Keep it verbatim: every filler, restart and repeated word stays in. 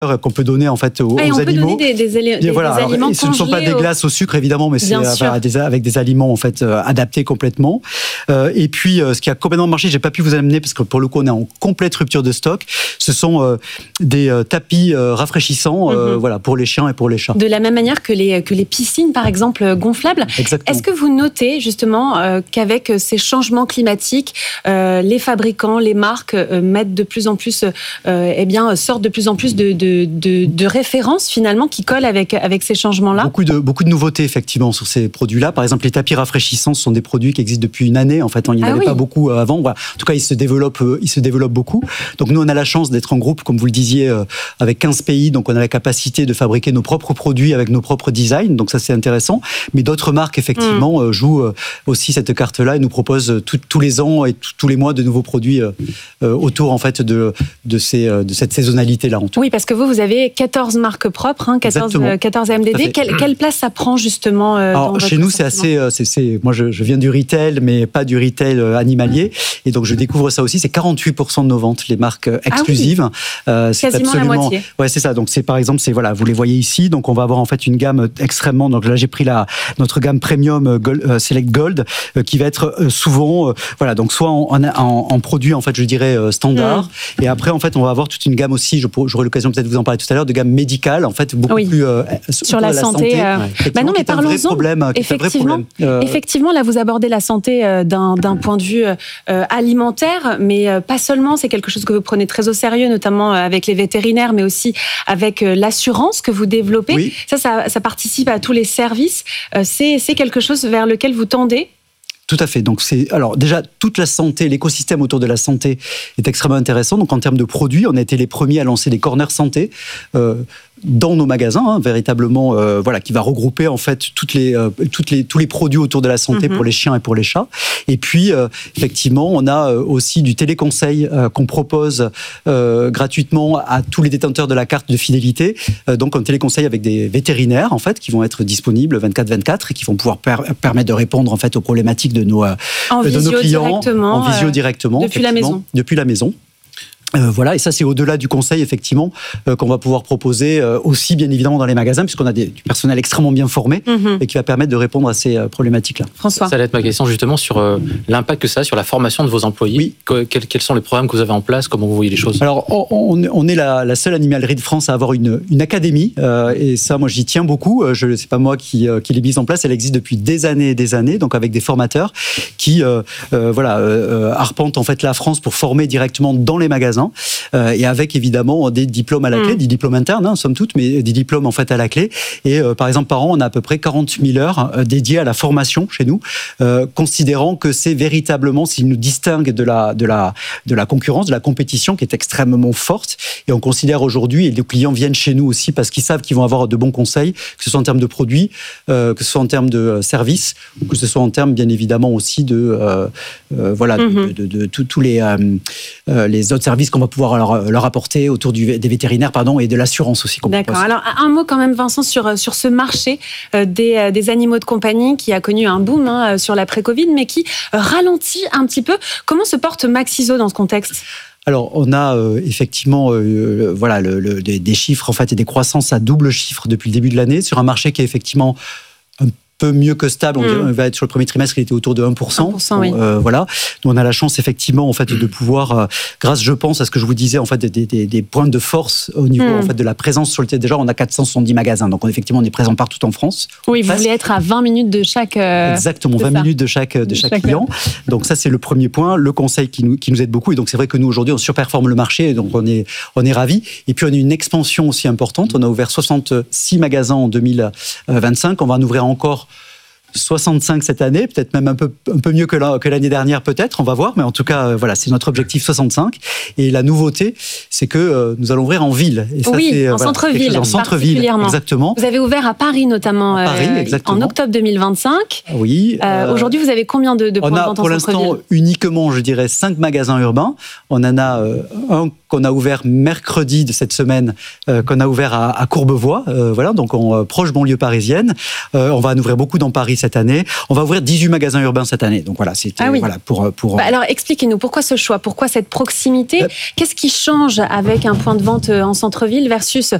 qu'on peut donner en fait aux, ah, et aux on animaux. Peut donner des, des, des, voilà, des aliments alors, ce ne sont pas des glaces au sucre évidemment, mais c'est avec des, avec des aliments en fait euh, adaptés complètement. Euh, et puis euh, ce qui a complètement marché, j'ai pas pu vous amener parce que pour le coup on est en complète rupture de stock. Ce sont euh, des euh, tapis euh, rafraîchissants, euh, mm-hmm. voilà, pour les chiens et pour les chats. De la même manière que les que les piscines par exemple gonflables. Exactement. Est-ce que vous notez justement euh, qu'avec ces changements climatiques, euh, les fabricants, les marques euh, mettent de plus en plus, euh, eh bien sortent de plus en plus de, de, de, de références finalement qui collent avec, avec ces changements-là? Beaucoup de, beaucoup de nouveautés effectivement sur ces produits-là. Par exemple, les tapis rafraîchissants ce sont des produits qui existent depuis une année. En fait, il n'y en avait ah oui. pas beaucoup avant. Voilà. En tout cas, ils se développent, ils se développent beaucoup. Donc nous, on a la chance d'être en groupe, comme vous le disiez, avec quinze pays. Donc on a la capacité de fabriquer nos propres produits avec nos propres designs. Donc ça, c'est intéressant. Mais d'autres marques, effectivement, mmh. jouent aussi cette carte-là et nous proposent tout, tous les ans et tous les mois de nouveaux produits autour en fait de, de, ces, de cette saisonnalité-là. En tout. Oui, parce que vous, vous avez quatorze marques propres, hein, quatorze, quatorze M D D. Quelle, quelle place ça prend justement euh, Alors, dans chez nous, c'est assez. C'est, c'est, moi, je, je viens du retail, mais pas du retail animalier. Et donc, je découvre ça aussi. C'est quarante-huit pour cent de nos ventes, les marques exclusives. Ah oui. euh, c'est Quasiment absolument, la moitié. Ouais, c'est ça. Donc, c'est par exemple, c'est voilà, vous les voyez ici. Donc, on va avoir en fait une gamme extrêmement. Donc là, j'ai pris la notre gamme premium Gold, euh, Select Gold, euh, qui va être euh, souvent, euh, voilà, donc soit en, en, en produit en fait, je dirais euh, standard. Mmh. Et après, en fait, on va avoir toute une gamme aussi. Je, j'aurai l'occasion peut-être de vous en parler tout à l'heure, de gamme médicale, en fait, beaucoup oui. plus euh, sur la, la santé. santé euh... ouais. Bah non, mais parlons-en. Problème, effectivement, euh... effectivement, là, vous abordez la santé euh, d'un, d'un point de vue euh, alimentaire, mais euh, pas seulement. C'est quelque chose que vous prenez très au sérieux, notamment avec les vétérinaires, mais aussi avec euh, l'assurance que vous développez. Oui. Ça, ça, ça participe à tous les services. Euh, c'est, c'est quelque chose vers lequel vous tendez. Tout à fait. Donc c'est alors déjà toute la santé, l'écosystème autour de la santé est extrêmement intéressant. Donc en termes de produits, on a été les premiers à lancer des corners santé euh, dans nos magasins, hein, véritablement, euh, voilà, qui va regrouper en fait toutes les, euh, toutes les, tous les produits autour de la santé mm-hmm. pour les chiens et pour les chats. Et puis euh, effectivement, on a euh, aussi du téléconseil euh, qu'on propose euh, gratuitement à tous les détenteurs de la carte de fidélité. Euh, donc un téléconseil avec des vétérinaires en fait qui vont être disponibles vingt-quatre vingt-quatre et qui vont pouvoir per- permettre de répondre en fait aux problématiques de nos, euh, en de visio nos clients directement, en visio directement euh, depuis la maison. Depuis la maison. Euh, voilà, et ça c'est au-delà du conseil effectivement euh, qu'on va pouvoir proposer euh, aussi bien évidemment dans les magasins puisqu'on a des, du personnel extrêmement bien formé mm-hmm. et qui va permettre de répondre à ces euh, problématiques-là. François. Ça allait être ma question justement sur euh, l'impact que ça a sur la formation de vos employés. Oui. Que, quels, quels sont les programmes que vous avez en place? Comment vous voyez les choses? Alors on, on est la, la seule animalerie de France à avoir une, une académie euh, et ça moi j'y tiens beaucoup. Euh, je, c'est pas moi qui, euh, qui l'ai mise en place, elle existe depuis des années et des années, donc avec des formateurs qui euh, euh, voilà euh, arpentent en fait la France pour former directement dans les magasins. Euh, et avec évidemment des diplômes à la clé, mmh. des diplômes internes, hein, somme toute, mais des diplômes en fait à la clé. Et euh, par exemple, par an, on a à peu près quarante mille heures euh, dédiées à la formation chez nous, euh, considérant que c'est véritablement ce qui nous distingue de la, de, la, de la concurrence, de la compétition qui est extrêmement forte. Et on considère aujourd'hui, et les clients viennent chez nous aussi parce qu'ils savent qu'ils vont avoir de bons conseils, que ce soit en termes de produits, euh, que ce soit en termes de services, ou que ce soit en termes bien évidemment aussi de, euh, euh, voilà, mmh. de, de, de, de tous les, euh, les autres services qu'on va pouvoir leur leur apporter autour du, des vétérinaires pardon, et de l'assurance aussi. D'accord. Propose. Alors, un mot quand même, Vincent, sur, sur ce marché euh, des, des animaux de compagnie qui a connu un boom hein, sur l'après-Covid, mais qui euh, ralentit un petit peu. Comment se porte Maxiso dans ce contexte ? Alors, on a euh, effectivement euh, le, voilà, le, le, des, des chiffres en fait, et des croissances à double chiffre depuis le début de l'année, sur un marché qui est effectivement un peu mieux que stable. On, mmh. on va être sur le premier trimestre, il était autour de un pour cent. un pour cent oui. euh, voilà. Donc, on a la chance effectivement en fait de pouvoir, euh, grâce, je pense, à ce que je vous disais en fait, des, des, des points de force au niveau mmh. en fait de la présence sur le territoire. Déjà, on a quatre cent soixante-dix magasins, donc on, effectivement, on est présent partout en France. Oui, vous voulez être à vingt minutes de chaque. Euh, Exactement, vingt minutes de chaque de, de chaque, chaque client. Donc ça, c'est le premier point. Le conseil qui nous qui nous aide beaucoup. Et donc c'est vrai que nous aujourd'hui, on surperforme le marché, donc on est on est ravis. Et puis on a une expansion aussi importante. On a ouvert soixante-six magasins en deux mille vingt-cinq. On va en ouvrir encore soixante-cinq cette année, peut-être même un peu, un peu mieux que, la, que l'année dernière peut-être, on va voir, mais en tout cas, euh, voilà, c'est notre objectif soixante-cinq. Et la nouveauté, c'est que euh, nous allons ouvrir en ville. Et ça, oui, c'est, en voilà, centre-ville, en centre-ville, exactement. Vous avez ouvert à Paris notamment, à Paris, euh, en octobre deux mille vingt-cinq. Oui. Euh, euh, aujourd'hui, vous avez combien de, de points de vente en centre-ville ? On a pour l'instant uniquement, je dirais, cinq magasins urbains. On en a euh, un qu'on a ouvert mercredi de cette semaine, euh, qu'on a ouvert à, à Courbevoie, euh, voilà, donc en euh, proche banlieue parisienne. Euh, on va en ouvrir beaucoup dans Paris cette année. On va ouvrir dix-huit magasins urbains cette année. Donc voilà, c'était ah oui. voilà pour pour. Bah alors expliquez-nous pourquoi ce choix, pourquoi cette proximité. Euh, Qu'est-ce qui change avec un point de vente en centre-ville versus